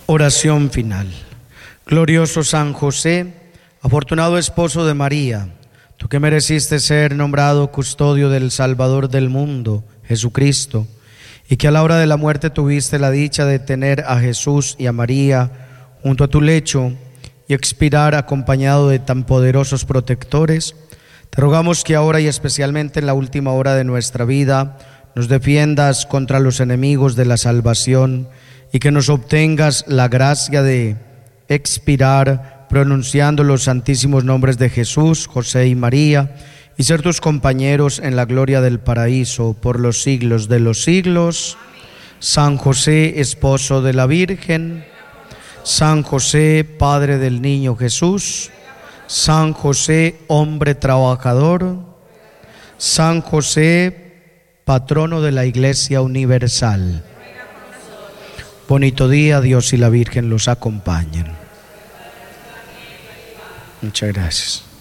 Oración final. Glorioso San José, afortunado esposo de María, tú que mereciste ser nombrado custodio del Salvador del mundo, Jesucristo, y que a la hora de la muerte tuviste la dicha de tener a Jesús y a María junto a tu lecho y expirar acompañado de tan poderosos protectores, te rogamos que ahora y especialmente en la última hora de nuestra vida nos defiendas contra los enemigos de la salvación y que nos obtengas la gracia de expirar pronunciando los santísimos nombres de Jesús, José y María y ser tus compañeros en la gloria del paraíso por los siglos de los siglos. San José, esposo de la Virgen, San José, Padre del Niño Jesús, San José, hombre trabajador, San José, patrono de la Iglesia Universal. Bonito día, Dios y la Virgen los acompañen. Muchas gracias.